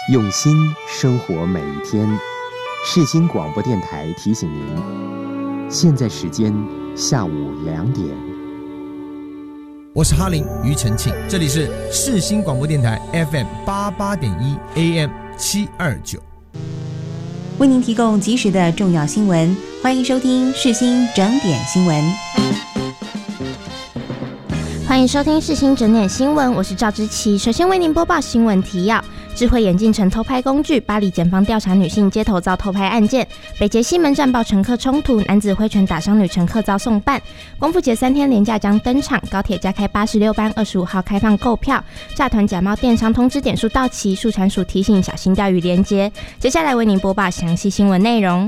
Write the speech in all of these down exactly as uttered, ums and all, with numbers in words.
用心生活每一天。世新广播电台提醒您，现在时间下午两点。 我是哈林庾澄庆，这里是世新广播电台 F M 八八点一 A M 七二九， 为您提供及时的重要新闻，欢迎收听世新整点新闻。 欢迎收听世新整点新闻，我是赵之琪。首先为您播报新闻提要：智慧眼镜成偷拍工具，巴黎检方调查女性街头遭偷拍案件；北捷西门站爆乘客冲突，男子挥拳打伤女乘客遭送办；光复节三天连假将登场，高铁加开八十六班，二十五号开放购票；诈团假冒电商通知点数到期，数传署提醒小心钓鱼连结。接下来为您播报详细新闻内容。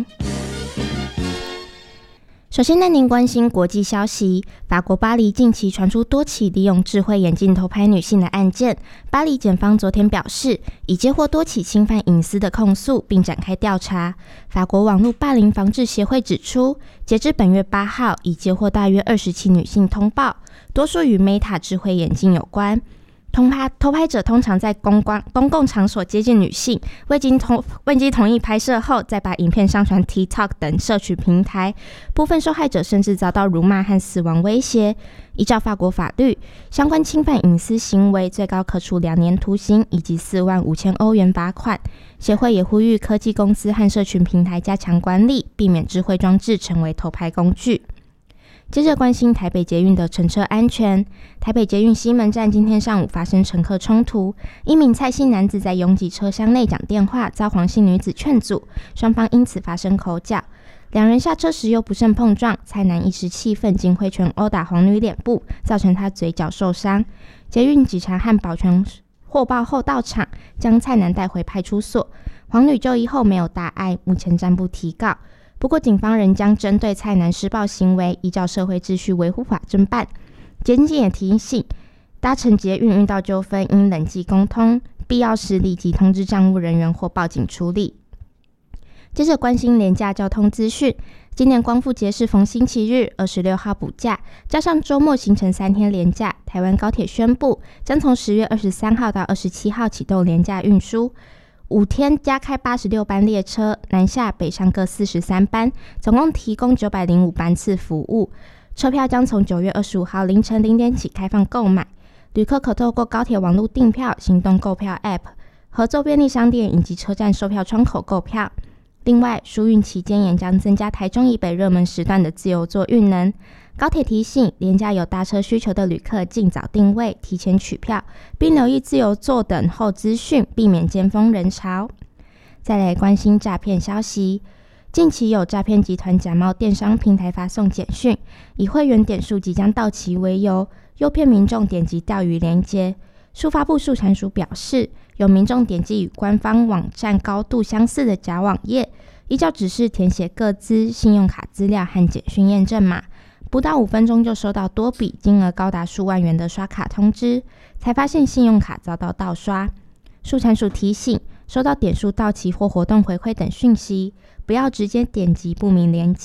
首先带您关心国际消息，法国巴黎近期传出多起利用智慧眼镜偷拍女性的案件。巴黎检方昨天表示，已接获多起侵犯隐私的控诉，并展开调查。法国网络霸凌防治协会指出，截至本月八号，已接获大约二十起女性通报，多数与 Meta 智慧眼镜有关。偷拍偷拍者通常在公关公共场所接近女性，未经同未经同意拍摄后，再把影片上传 TikTok 等社群平台。部分受害者甚至遭到辱骂和死亡威胁。依照法国法律，相关侵犯隐私行为最高可处两年徒刑以及四万五千欧元罚款。协会也呼吁科技公司和社群平台加强管理，避免智慧装置成为偷拍工具。接着关心台北捷运的乘车安全。台北捷运西门站今天上午发生乘客冲突，一名蔡姓男子在拥挤车厢内讲电话，遭黄姓女子劝阻，双方因此发生口角。两人下车时又不慎碰撞，蔡男一时气愤，竟挥拳殴打黄女脸部，造成她嘴角受伤。捷运警察和保全获报后到场，将蔡男带回派出所。黄女就医后没有大碍，目前暂不提告。不过警方仍将针对蔡男施暴行为依照社会秩序维护法侦办。检警也提醒，搭乘捷运遇到纠纷应冷静沟通，必要时立即通知账务人员或报警处理。接着关心连假交通资讯，今年光复节是逢星期日二十六号补假，加上周末形成三天连假，台湾高铁宣布将从十月二十三号到二十七号启动连假运输。五天加开八十六班列车，南下北上各四十三班，总共提供九百零五班次服务。车票将从九月二十五号凌晨零点起开放购买，旅客可透过高铁网络订票、行动购票 App、合作便利商店以及车站售票窗口购票。另外，疏运期间也将增加台中以北热门时段的自由座运能。高铁提醒，连假有搭车需求的旅客尽早定位，提前取票，并留意自由座等候资讯，避免尖峰人潮。再来关心诈骗消息，近期有诈骗集团假冒电商平台发送简讯，以会员点数即将到期为由，诱骗民众点击钓鱼连结。数发部数传署表示，有民众点击与官方网站高度相似的假网页，依照指示填写个资、信用卡资料和简讯验证码，不到五分钟就收到多笔金额高达数万元的刷卡通知，才发现信用卡遭到盗刷。数传署提醒，收到点数到期或活动回馈等讯息，不要直接点击不明连结。